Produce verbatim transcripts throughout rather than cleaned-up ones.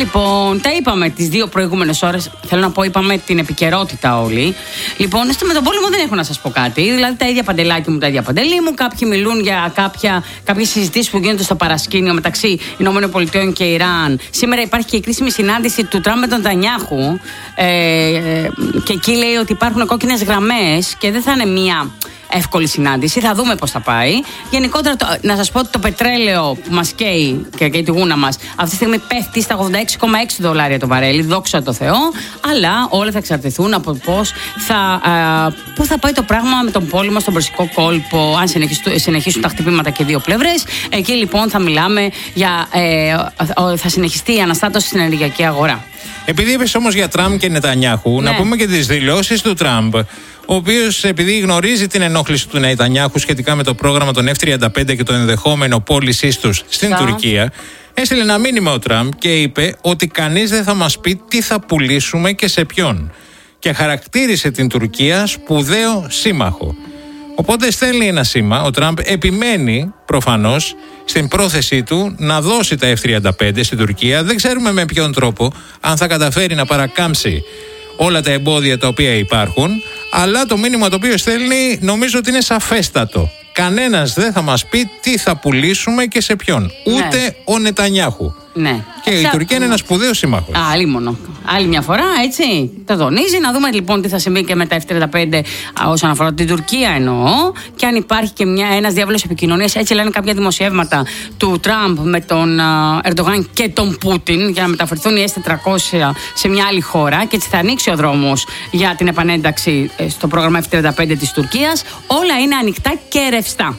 Λοιπόν, τα είπαμε τις δύο προηγούμενες ώρες. Θέλω να πω, είπαμε την επικαιρότητα όλοι. Λοιπόν, στο με τον πόλεμο δεν έχω να σας πω κάτι. Δηλαδή, τα ίδια παντελάκι μου, τα ίδια παντελή μου. Κάποιοι μιλούν για κάποια, κάποιες συζητήσεις που γίνονται στο παρασκήνιο μεταξύ ΗΠΑ και Ιράν. Σήμερα υπάρχει και η κρίσιμη συνάντηση του Τραμπ με τον Νετανιάχου. Ε, και εκεί λέει ότι υπάρχουν κόκκινες γραμμές και δεν θα είναι μία εύκολη συνάντηση. Θα δούμε πώς θα πάει. Γενικότερα, το, να σας πω ότι το πετρέλαιο που μας καίει και καίει τη γούνα μας αυτή τη στιγμή πέφτει στα ογδόντα έξι κόμμα έξι δολάρια το βαρέλι, δόξα τω Θεώ. Αλλά όλα θα εξαρτηθούν από πώς θα, α, πού θα πάει το πράγμα με τον πόλεμο στον Περσικό κόλπο, αν συνεχίσουν, συνεχίσουν τα χτυπήματα και δύο πλευρές. Εκεί λοιπόν θα μιλάμε για. Ε, θα συνεχιστεί η αναστάτωση στην ενεργειακή αγορά. Επειδή είπες όμως για Τραμπ και Νετανιάχου, ναι. να πούμε και τις δηλώσεις του Τραμπ, ο οποίος, επειδή γνωρίζει την ενόχληση του Νετανιάχου σχετικά με το πρόγραμμα των εφ τριάντα πέντε και το ενδεχόμενο πώλησής τους στην Σα. Τουρκία, έστειλε ένα μήνυμα ο Τραμπ και είπε ότι κανείς δεν θα μας πει τι θα πουλήσουμε και σε ποιον. Και χαρακτήρισε την Τουρκία σπουδαίο σύμμαχο. Οπότε στέλνει ένα σήμα. Ο Τραμπ επιμένει προφανώς στην πρόθεσή του να δώσει τα εφ τριάντα πέντε στην Τουρκία. Δεν ξέρουμε με ποιον τρόπο, αν θα καταφέρει να παρακάμψει όλα τα εμπόδια τα οποία υπάρχουν, αλλά το μήνυμα το οποίο στέλνει νομίζω ότι είναι σαφέστατο. Κανένας δεν θα μας πει τι θα πουλήσουμε και σε ποιον. Ούτε ναι. ο Νετανιάχου. Ναι. Και Εξα... η Τουρκία είναι ένας σπουδαίος σύμμαχος. Άλλη μόνο. Άλλη μια φορά, έτσι. Το τονίζει. Να δούμε λοιπόν τι θα συμβεί και με τα εφ τριάντα πέντε όσον αφορά την Τουρκία εννοώ. Και αν υπάρχει και μια, ένας διάβολος επικοινωνίας. Έτσι λένε κάποια δημοσιεύματα του Τραμπ με τον Ερντογάν και τον Πούτιν για να μεταφερθούν οι ες τετρακόσια σε μια άλλη χώρα. Και έτσι θα ανοίξει ο δρόμος για την επανένταξη στο πρόγραμμα εφ τριάντα πέντε της Τουρκίας. Όλα είναι ανοιχτά και ρευστά.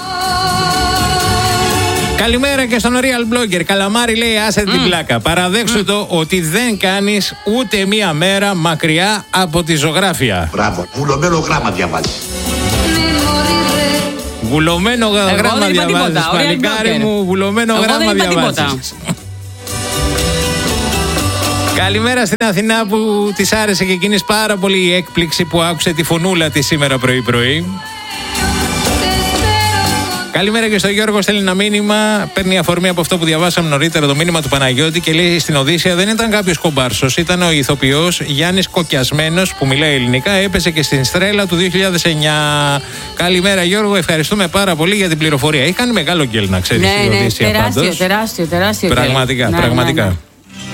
Καλημέρα και στον Real Blogger. Καλαμάρι λέει: άσε mm. την πλάκα. Παραδέξου mm. το ότι δεν κάνεις ούτε μία μέρα μακριά από τη ζωγράφια. Μπράβο. Βουλωμένο γράμμα διαβάζεις. Βουλωμένο γράμμα διαβάζεις. Παλικάρι μου, βουλωμένο Εγώ γράμμα διαβάζεις. Καλημέρα στην Αθηνά που της άρεσε και εκείνης πάρα πολύ η έκπληξη που άκουσε τη φωνούλα της σήμερα πρωί-πρωί. Καλημέρα και στο Γιώργο, στέλνει ένα μήνυμα. Παίρνει αφορμή από αυτό που διαβάσαμε νωρίτερα, το μήνυμα του Παναγιώτη, και λέει: στην Οδύσσεια δεν ήταν κάποιος κομπάρσος, ήταν ο ηθοποιός Γιάννης Κοκιασμένος που μιλάει ελληνικά. Έπεσε και στην Στρέλα του δύο χιλιάδες εννιά. Καλημέρα Γιώργο, ευχαριστούμε πάρα πολύ για την πληροφορία. Έχει κάνει μεγάλο γκέλ, να ξέρεις, ναι, η ναι, Οδύσσεια τεράστιο, πάντως. τεράστιο, τεράστιο. Πραγματικά, ναι, πραγματικά. Ναι, ναι.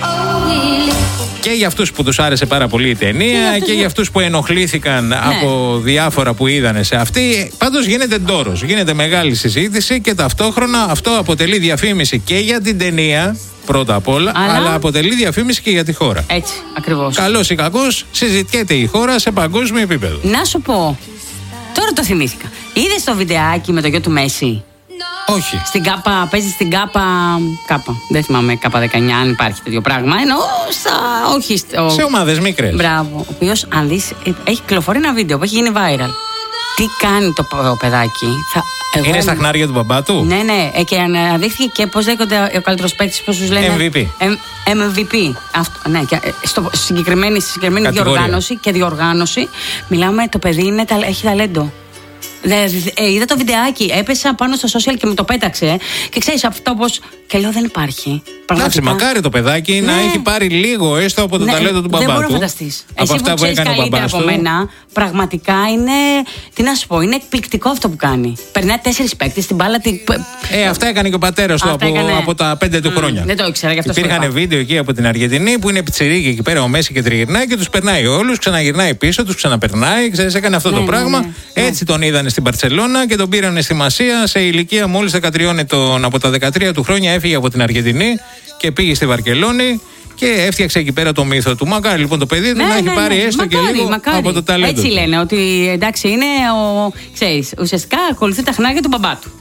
Και για αυτούς που τους άρεσε πάρα πολύ η ταινία και, και για αυτούς που ενοχλήθηκαν ναι. από διάφορα που είδανε σε αυτή. Πάντως γίνεται ντόρος, γίνεται μεγάλη συζήτηση και ταυτόχρονα αυτό αποτελεί διαφήμιση και για την ταινία πρώτα απ' όλα, αλλά, αλλά αποτελεί διαφήμιση και για τη χώρα. Έτσι, ακριβώς. Καλώς ή κακώς συζητιέται η χώρα σε παγκόσμιο επίπεδο. Να σου πω, τώρα το θυμήθηκα. Είδες το βιντεάκι με το γιο του Μέση? Όχι. Στην ΚΑΠΑ, παίζει στην ΚΑΠΑ. ΚΑΠΑ. Δεν θυμάμαι, ΚΑΠΑ δεκαεννιά, αν υπάρχει τέτοιο πράγμα. Εννοώ στα. Όχι. Στο... Σε ομάδες μικρές. Μπράβο. Ο οποίος, αν δεις, έχει κυκλοφορεί ένα βίντεο που έχει γίνει viral. Τι κάνει το παιδάκι. Θα... Εγώ... Είναι στα χνάρια του μπαμπά του. Ναι, ναι. Ε, και αναδείχθηκε και πώς λέγονται ο καλύτερος παίκτης, πώς τους λένε. εμ βι πι. εμ βι πι. Αυτό, ναι, και στο συγκεκριμένη, συγκεκριμένη διοργάνωση και διοργάνωση. Μιλάμε, το παιδί είναι, έχει ταλέντο. Δε, ε, είδα το βιντεάκι, έπεσα πάνω στο social και μου το πέταξε. Και ξέρεις αυτό πως. Και λέω δεν υπάρχει. Εντάξει, μακάρι το παιδάκι ναι. να έχει πάρει λίγο έστω από το ναι, ταλέντο του μπαμπά του. Δεν μπορώ να φανταστείς. Από Εσύ αυτά που, που έκανε ο μπαμπάς από του. μένα, πραγματικά είναι. Τι να σου πω, είναι εκπληκτικό αυτό που κάνει. Περνάει τέσσερις παίκτες στην μπάλα. Τη... Ε, αυτά έκανε και ο πατέρας του από, έκανε... από τα πέντε του mm, χρόνια. Δεν το ήξερα γι' αυτό. Υπήρχαν βίντεο εκεί από την Αργεντινή που είναι πιτσιρίκι εκεί πέρα ο Μέση και τριγυρνάει και τους περνάει όλους, ξαναγυρνάει πίσω, τους ξαναπερνάει. Ξέρεις, έκανε αυτό το πράγμα. Έτσι τον είδανε στην Μπαρσελόνα και τον πήρανε στη Μασία σε ηλικία μόλις δεκατρία ετών. Από τα δεκατρία του χρόνια έφυγε από την Αργεντινή και πήγε στη Βαρκελόνη και έφτιαξε εκεί πέρα το μύθο του. Μακάρι λοιπόν το παιδί του ναι, να έχει ναι, πάρει ναι, έστω μακάρι, και λίγο μακάρι. από το ταλέντο. Έτσι λένε ότι εντάξει είναι ο. Ξέρεις, ουσιαστικά ακολουθεί τα χνάρια του μπαμπά του.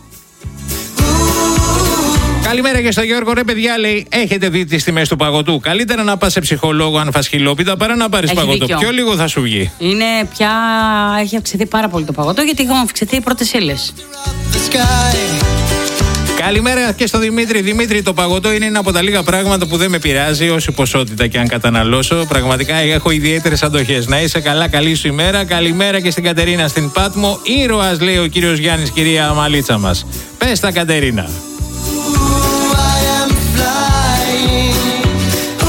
Καλημέρα και στο Γιώργο. Ρε παιδιά, λέει, έχετε δει τις τιμές του παγωτού? Καλύτερα να πας σε ψυχολόγο αν φας χιλόπιτα παρά να πάρεις παγωτό. Δίκιο. Πιο λίγο θα σου βγει. Είναι πια. Έχει αυξηθεί πάρα πολύ το παγωτό γιατί έχουν αυξηθεί οι πρώτες ύλες. Καλημέρα και στο Δημήτρη. Δημήτρη, το παγωτό είναι ένα από τα λίγα πράγματα που δεν με πειράζει όση ποσότητα και αν καταναλώσω. Πραγματικά έχω ιδιαίτερες αντοχές. Να είσαι καλά, καλή σου ημέρα. Καλημέρα και στην Κατερίνα στην Πάτμο. Ήρωας, λέει ο κύριος Γιάννης, κυρία Αμαλίτσα μας. Πες τα, Κατερίνα.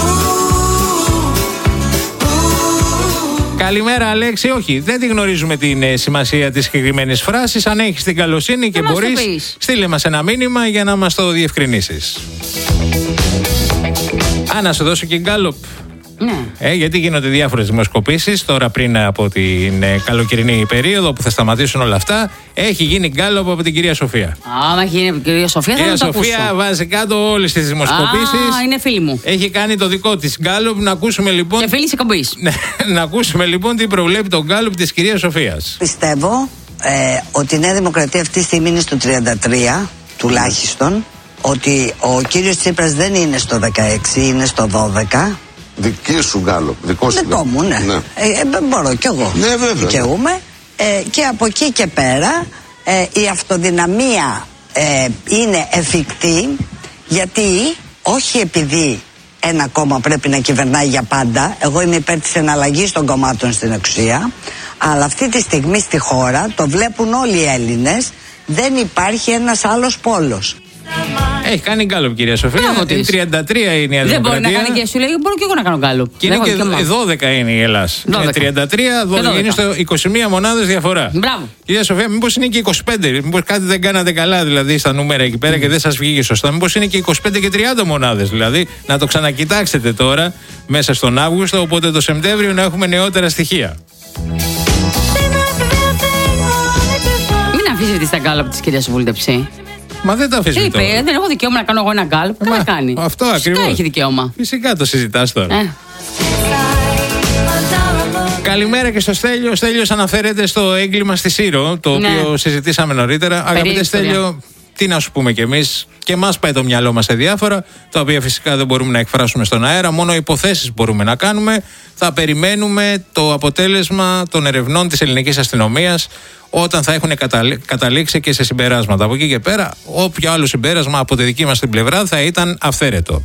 Καλημέρα, Αλέξη. Όχι, δεν τη γνωρίζουμε την ε, σημασία της συγκεκριμένης φράσης. Αν έχεις την καλοσύνη και μπορείς, στείλε μας ένα μήνυμα για να μας το διευκρινίσεις. Α, να σου δώσω και γκάλοπ. Ναι. Ε, γιατί γίνονται διάφορες δημοσκοπήσεις τώρα πριν από την ε, καλοκαιρινή περίοδο που θα σταματήσουν όλα αυτά. Έχει γίνει γκάλοπ από την κυρία Σοφία. Α, έχει γίνει από την κυρία Σοφία. Κυρία θα Σοφία το βάζει κάτω όλες τις δημοσκοπήσεις. Α, είναι φίλη μου. Έχει κάνει το δικό της γκάλοπ. Να ακούσουμε λοιπόν. Και φίλη εκπομπής. Να ακούσουμε λοιπόν τι προβλέπει το γκάλοπ της κυρίας Σοφίας. Πιστεύω ε, ότι η Νέα Δημοκρατία αυτή τη στιγμή είναι στο τριάντα τρία τουλάχιστον. Ότι ο κύριος Τσίπρας δεν είναι στο δεκαέξι, είναι στο δώδεκα. Δική σου γκάλο, δικό σου. Δικό μου, ναι. ναι. Ε, ε, μπορώ κι εγώ. Ναι, βέβαια. Δικαιούμαι. Ε, και από εκεί και πέρα ε, η αυτοδυναμία ε, είναι εφικτή, γιατί όχι επειδή ένα κόμμα πρέπει να κυβερνάει για πάντα. Εγώ είμαι υπέρ της εναλλαγής των κομμάτων στην εξουσία. Αλλά αυτή τη στιγμή στη χώρα, το βλέπουν όλοι οι Έλληνες, δεν υπάρχει ένας άλλος πόλος. Έχει κάνει γκάλοπ, κυρία Σοφία. Η τριάντα τρία είναι η Δεν μπορεί να Δημοκρατία. κάνει και σου λέει, μπορώ και εγώ να κάνω γκάλοπ. Και είναι και δώδεκα είναι η Ελλάς. Είναι τριάντα τρία, δώδεκα είναι στο είκοσι μία μονάδες διαφορά. Μπράβο. Κυρία Σοφία, μήπως είναι και είκοσι πέντε, μήπως κάτι δεν κάνατε καλά δηλαδή στα νούμερα εκεί πέρα και δεν σας βγήκε σωστά. Μήπως είναι και είκοσι πέντε και τριάντα μονάδες δηλαδή. Να το ξανακοιτάξετε τώρα μέσα στον Αύγουστο, οπότε το Σεπτέμβριο να έχουμε νεότερα στοιχεία. Μην αφήσετε στα γκάλοπ της κυρίας Βούλτεψη. Μα δεν τα αφήσει. Είπε, δεν έχω δικαίωμα να κάνω εγώ ένα γκάλοπ. Καλά κάνει. Αυτό ακριβώς. Φυσικά έχει δικαίωμα. Φυσικά το συζητάς τώρα. Ε. Καλημέρα και στο Στέλιο. Ο Στέλιος αναφέρεται στο έγκλημα στη Σύρο, το Ναι. οποίο συζητήσαμε νωρίτερα. Αγαπητέ Στέλιο, τι να σου πούμε κι εμείς. Και εμάς πάει το μυαλό μας σε διάφορα, τα οποία φυσικά δεν μπορούμε να εκφράσουμε στον αέρα. Μόνο υποθέσεις μπορούμε να κάνουμε. Θα περιμένουμε το αποτέλεσμα των ερευνών της ελληνικής αστυνομίας όταν θα έχουν καταλήξει και σε συμπεράσματα. Από εκεί και πέρα, όποιο άλλο συμπέρασμα από τη δική μας την πλευρά θα ήταν αυθαίρετο.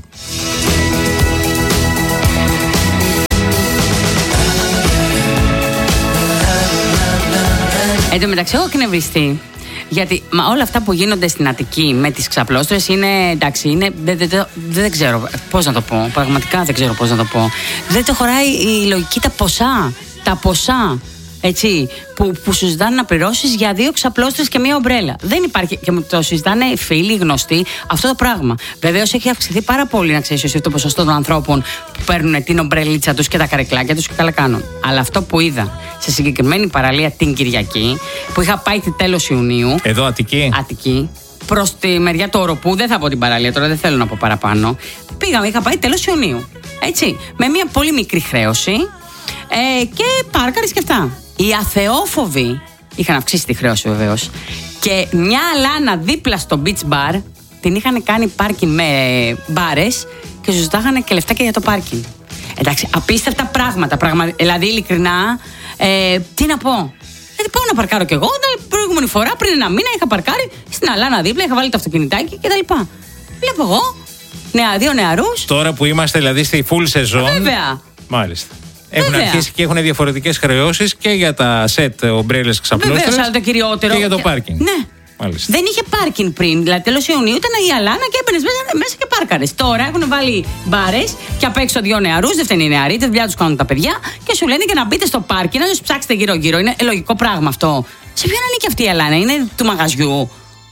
Εν τω μεταξύ, έχω εκνευριστεί. Γιατί μα, όλα αυτά που γίνονται στην Αττική με τις ξαπλώστρες είναι εντάξει, είναι, δεν, δεν, δεν, δεν ξέρω πώς να το πω. Πραγματικά δεν ξέρω πώς να το πω. Δεν το χωράει η λογική τα ποσά. Τα ποσά. Έτσι, που, που σου ζητάνε να πληρώσεις για δύο ξαπλώστρες και μία ομπρέλα. Δεν υπάρχει. Και το συζητάνε φίλοι, γνωστοί, αυτό το πράγμα. Βεβαίως έχει αυξηθεί πάρα πολύ, να ξέρεις εσύ, το ποσοστό των ανθρώπων που παίρνουν την ομπρελίτσα τους και τα καρεκλάκια τους και καλά κάνουν. Αλλά αυτό που είδα σε συγκεκριμένη παραλία την Κυριακή, που είχα πάει τέλος Ιουνίου. Εδώ Αττική. Αττική. Προς τη μεριά του Οροπού, δεν θα πω την παραλία τώρα, δεν θέλω να πω παραπάνω. Πήγαμε, είχα πάει τέλος Ιουνίου. Έτσι, με μία πολύ μικρή χρέωση ε, και πάρκαρες και αυτά. Οι αθεόφοβοι είχαν αυξήσει τη χρέωση βεβαίως. Και μια αλάνα δίπλα στο beach bar την είχαν κάνει πάρκινγκ με μπάρες και σου ζητάγανε και λεφτά και για το πάρκινγκ. Εντάξει, απίστευτα πράγματα. Πραγμα... Δηλαδή, ειλικρινά, ε, τι να πω. Δηλαδή, πάω να παρκάρω κι εγώ. Την προηγούμενη φορά, πριν ένα μήνα, είχα παρκάρει στην αλάνα δίπλα, είχα βάλει το αυτοκινητάκι κτλ. Βλέπω εγώ νεα, δύο νεαρούς. Τώρα που είμαστε δηλαδή στη full σεζόν. Βέβαια. Μάλιστα. Έχουν Βέβαια. αρχίσει και έχουν διαφορετικές χρεώσεις και για τα σετ ομπρέλες ξαπλώστρες. Βεβαίως, αλλά το κυριότερο. Και για το πάρκινγκ. Ναι. Μάλιστα. Δεν είχε πάρκινγκ πριν. Δηλαδή, τέλος Ιουνίου ήταν η αλάνα και έμπαινε μέσα, μέσα και πάρκαρες. Τώρα έχουν βάλει μπάρες και απ' έξω δύο νεαρούς. Δεν φταίνει οι νεαροί, τη δουλειά τους κάνουν τα παιδιά. Και σου λένε και να μπείτε στο πάρκινγκ, να τους ψάξετε γύρω-γύρω. Είναι λογικό πράγμα αυτό. Σε ποιον ανήκει αυτή η αλάνα, είναι του μαγαζιού.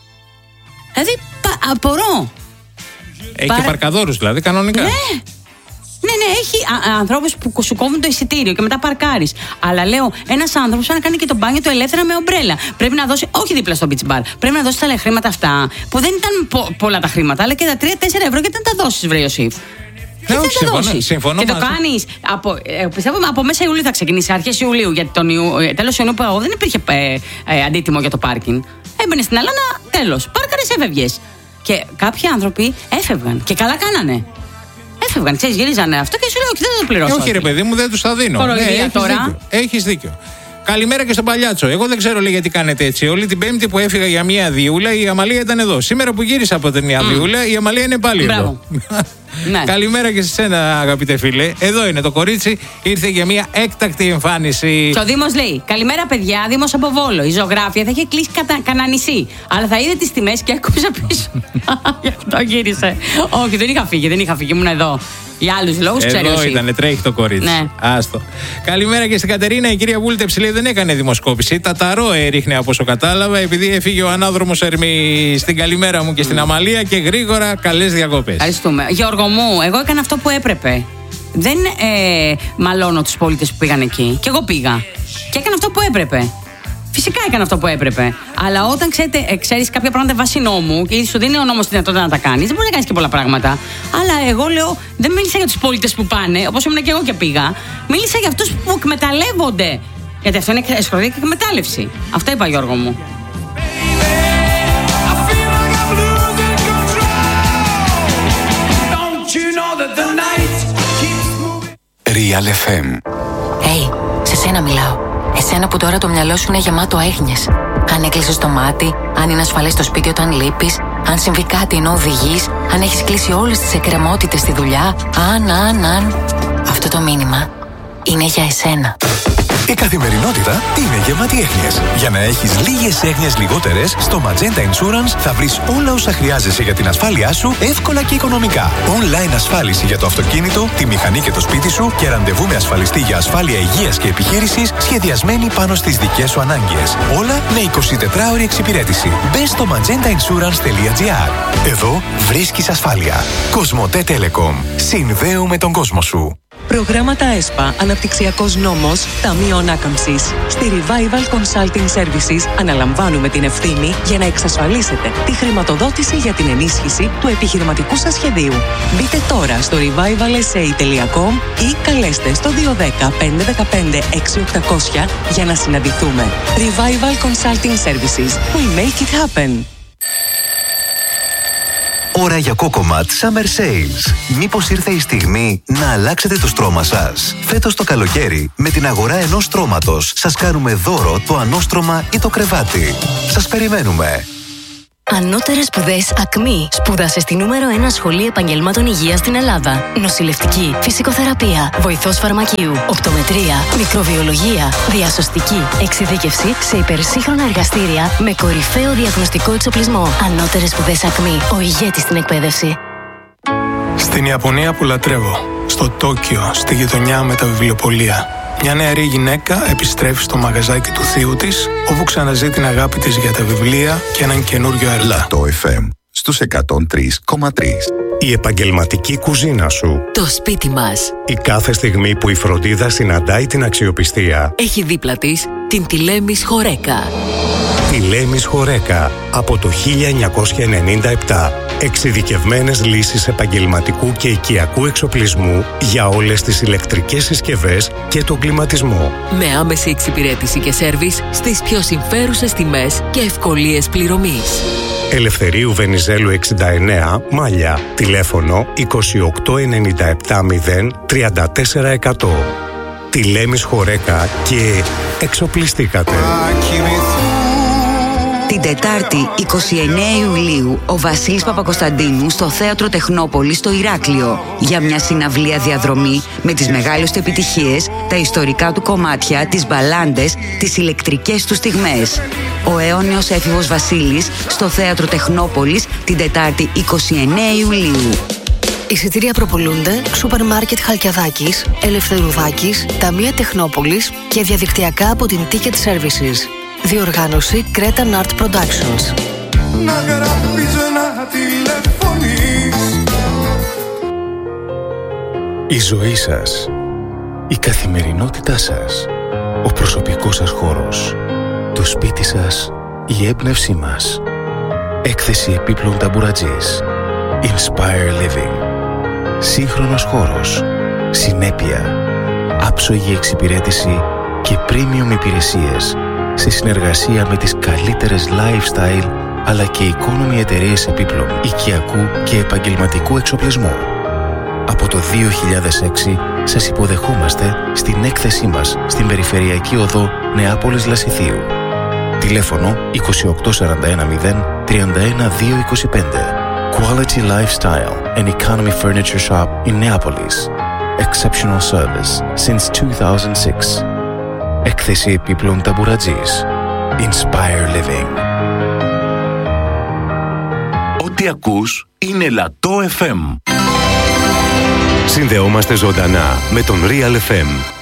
Δηλαδή, πα, απορώ. Έχει Παρα... και παρκαδόρους δηλαδή, κανονικά. Ναι. Ναι, ναι, έχει ανθρώπους που σου κόβουν το εισιτήριο και μετά παρκάρεις. Αλλά λέω, ένας άνθρωπος θα να κάνει και το μπάνιο του ελεύθερα με ομπρέλα. Πρέπει να δώσει, όχι δίπλα στο beach bar, πρέπει να δώσει τα χρήματα αυτά, που δεν ήταν πο, πολλά τα χρήματα, αλλά και τα τρία τέσσερα ευρώ, γιατί δεν τα δώσεις, βρε Ιωσήφ. Ναι, όχι, συμφωνώ, συμφωνώ και το μαζί. κάνεις από, ε, πιστεύω από μέσα Ιουλίου θα ξεκινήσει, αρχές Ιουλίου. Γιατί τον Ιου, ε, τέλος Ιουνίου που εγώ δεν υπήρχε ε, ε, αντίτιμο για το πάρκινγκ. Έμπαινε στην αλάνα, τέλος. Πάρκαρες, έφευγες. Και κάποιοι άνθρωποι έφευγαν. Και καλά κάνανε. Έφευγαν, ξέρεις, γυρίζανε αυτό και σου λέω: όχι, δεν θα το πληρώσω. Όχι, ρε παιδί μου, δεν τους τα δίνω. Κοροϊδία ναι, έχεις τώρα. Δίκιο. Έχεις δίκιο. Καλημέρα και στον Παλιάτσο. Εγώ δεν ξέρω, λέει, γιατί κάνετε έτσι. Όλη την Πέμπτη που έφυγα για μία διούλα, η Αμαλία ήταν εδώ. Σήμερα που γύρισα από την μία mm. διούλα, η Αμαλία είναι πάλι Μπράβο. εδώ. Ναι. Καλημέρα και σε σένα, αγαπητέ φίλε. Εδώ είναι το κορίτσι. Ήρθε για μία έκτακτη εμφάνιση. Και ο Δήμος λέει: καλημέρα, παιδιά. Δήμος από Βόλο. Η ζωγράφια θα είχε κλείσει κατα... κανένα νησί. Αλλά θα είδε τις τιμές και έκοψε πίσω. Γι' αυτό γύρισε. Όχι, δεν είχα φύγει, δεν είχα φύγει. Ήμουν εδώ. Για άλλους λόγους, ξέρει Εδώ εσύ. ήταν, τρέχει το κορίτσι. Ναι. Άστο. Καλημέρα και στην Κατερίνα. Η κυρία Βούλτεψη λέει δεν έκανε δημοσκόπηση. Τα ταρό έριχνε από όσο κατάλαβα, επειδή έφυγε ο ανάδρομος Ερμή. Στην καλημέρα μου και στην Αμαλία και γρήγορα καλές διακοπές. Ευχαριστούμε. Γιώργο μου, εγώ έκανα αυτό που έπρεπε. Δεν ε, μαλώνω τους πολίτες που πήγαν εκεί. Και εγώ πήγα. Και έκανα αυτό που έπρεπε. Φυσικά έκανα αυτό που έπρεπε. Αλλά όταν ξέρετε, ξέρεις κάποια πράγματα βάσει νόμου και σου δίνει ο νόμος τη δυνατότητα να τα κάνεις, δεν μπορεί να κάνεις και πολλά πράγματα. Αλλά εγώ λέω, δεν μίλησα για τους πολίτες που πάνε, όπως ήμουν και εγώ και πήγα. Μίλησα για αυτούς που εκμεταλλεύονται. Γιατί αυτό είναι εσχροδία και εκμετάλλευση. Αυτό είπα, Γιώργο μου. Real εφ εμ. Hey, σε σένα μιλάω. Εσένα που τώρα το μυαλό σου είναι γεμάτο έγνοιες. Αν έκλεισες το μάτι, αν είναι ασφαλές στο σπίτι όταν λείπεις, αν συμβεί κάτι ενώ οδηγείς, αν έχεις κλείσει όλες τις εκκρεμότητες στη δουλειά, αν, αν, αν. Αυτό το μήνυμα είναι για εσένα. Η καθημερινότητα είναι γεμάτη έγνοιες. Για να έχεις λίγες έγνοιες λιγότερες, στο Magenta Insurance θα βρεις όλα όσα χρειάζεσαι για την ασφάλειά σου εύκολα και οικονομικά. Online ασφάλιση για το αυτοκίνητο, τη μηχανή και το σπίτι σου και ραντεβού με ασφαλιστή για ασφάλεια υγείας και επιχείρησης σχεδιασμένη πάνω στις δικές σου ανάγκες. Όλα με εικοσιτετράωρη εξυπηρέτηση. Μπες στο magenta insurance τελεία gr. Εδώ βρίσκεις ασφάλεια. Κοσμοτέ Telecom. Συνδέουμε τον κόσμο σου. Προγράμματα ΕΣΠΑ, Αναπτυξιακός Νόμος, Ταμείο Ανάκαμψης. Στη Revival Consulting Services αναλαμβάνουμε την ευθύνη για να εξασφαλίσετε τη χρηματοδότηση για την ενίσχυση του επιχειρηματικού σας σχεδίου. Μπείτε τώρα στο revival s a τελεία com ή καλέστε στο δύο ένα μηδέν πέντε ένα πέντε έξι οκτακόσια για να συναντηθούμε. Revival Consulting Services. We make it happen. Ώρα για Cocomat Summer Sales. Μήπως ήρθε η στιγμή να αλλάξετε το στρώμα σας? Φέτος το καλοκαίρι, με την αγορά ενός στρώματος, σας κάνουμε δώρο το ανώστρωμα ή το κρεβάτι. Σας περιμένουμε. Ανώτερες σπουδές ΑΚΜΗ. Σπούδασε στη νούμερο ένα σχολή επαγγελμάτων υγείας στην Ελλάδα. Νοσηλευτική, φυσικοθεραπεία, βοηθός φαρμακείου, οπτομετρία, μικροβιολογία, διασωστική, εξειδίκευση σε υπερσύγχρονα εργαστήρια με κορυφαίο διαγνωστικό εξοπλισμό. Ανώτερες σπουδές ΑΚΜΗ. Ο ηγέτης στην εκπαίδευση. Στην Ιαπωνία που λατρεύω. Στο Τόκιο, στη γειτονιά με τα βιβλιοπωλεία. Μια νεαρή γυναίκα επιστρέφει στο μαγαζάκι του θείου της, όπου ξαναζεί την αγάπη της για τα βιβλία και έναν καινούριο έρωτα. Λατό εφ εμ στους εκατόν τρία κόμμα τρία. Η επαγγελματική κουζίνα σου. Το σπίτι μας. Η κάθε στιγμή που η φροντίδα συναντάει την αξιοπιστία. Έχει δίπλα της την Τηλέμις Χορέκα. Τηλέμις Χορέκα από το χίλια εννιακόσια ενενήντα επτά. Εξειδικευμένες λύσεις επαγγελματικού και οικιακού εξοπλισμού για όλες τις ηλεκτρικές συσκευές και τον κλιματισμό. Με άμεση εξυπηρέτηση και σέρβις στις πιο συμφέρουσες τιμές και ευκολίες πληρωμής. Ελευθερίου Βενιζέλου εξήντα εννέα, Μάλια. Τηλέφωνο είκοσι οκτώ ενενήντα επτά μηδέν τριάντα τέσσερα εκατό. Τηλέμις Χορέκα και εξοπλιστήκατε. Την Τετάρτη εικοστή ενάτη Ιουλίου ο Βασίλης Παπακοσταντίνου στο Θέατρο Τεχνόπολης στο Ηράκλειο για μια συναυλία διαδρομή με τις μεγάλες του επιτυχίες, τα ιστορικά του κομμάτια, τις μπαλάντες, τις ηλεκτρικές του στιγμές. Ο αιώνιος έφηβος Βασίλης στο Θέατρο Τεχνόπολης την Τετάρτη εικοστή ενάτη Ιουλίου. Εισιτήρια προπολούνται σούπερ μάρκετ Χαλκιαδάκης, Ελευθερουδάκης, Ταμεία Τεχνόπολης και διαδικτυακά από την Ticket Services. Διοργάνωση Cretan Art Productions. Να γράψεις να τηλεφωνείς. Η ζωή σας, η καθημερινότητά σας, ο προσωπικός σας χώρος, το σπίτι σας, η έμπνευσή μας. Έκθεση επίπλων ταμπουρατζής. Inspire Living. Σύγχρονος χώρος, συνέπεια, άψογη εξυπηρέτηση και premium υπηρεσίες σε συνεργασία με τις καλύτερες lifestyle αλλά και economy εταιρείες επίπλων, οικιακού και επαγγελματικού εξοπλισμού. Από το δύο χιλιάδες έξι σας υποδεχόμαστε στην έκθεσή μας στην Περιφερειακή Οδό Νεάπολης Λασιθίου. Τηλέφωνο είκοσι οκτώ σαράντα ένα μηδέν τριάντα ένα δύο είκοσι πέντε. Quality Lifestyle and Economy Furniture Shop in Neapolis. Exceptional service since two thousand six. Έκθεση επίπλων ταμπουρατζής. Inspire Living. Ό,τι ακούς είναι Λατό εφ εμ. Συνδεόμαστε ζωντανά με τον Real εφ εμ.